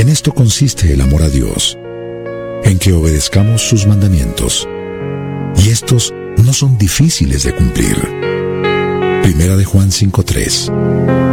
esto consiste el amor a Dios, en que obedezcamos sus mandamientos, y estos no son difíciles de cumplir. Primera de Juan 5:3.